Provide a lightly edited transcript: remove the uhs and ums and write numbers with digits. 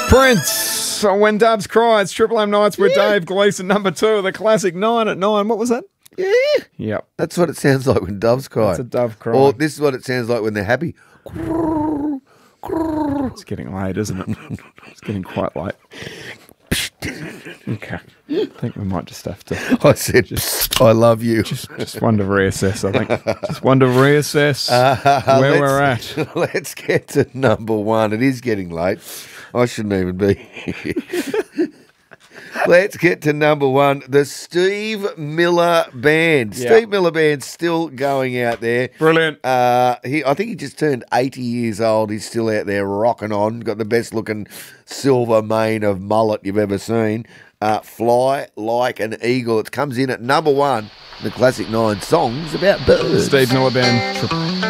Prince, When Doves Cry. It's Triple M Nights with Dave Gleeson, number 2, the classic 9 at 9. What was that? Yeah. Yep. That's what it sounds like when doves cry. It's a dove cry. Or this is what it sounds like when they're happy. It's getting late, isn't it? It's getting quite late. Okay. I think we might just have to... I said, I love you. Just one to reassess, I think. Just one to reassess where we're at. Let's get to number 1. It is getting late. I shouldn't even be here. Let's get to number 1, the Steve Miller Band. Yeah. Steve Miller Band's still going out there. Brilliant. I think he just turned 80 years old. He's still out there rocking on. Got the best looking silver mane of mullet you've ever seen. Fly Like an Eagle. It comes in at number 1. The classic 9 songs about birds. Steve Miller Band.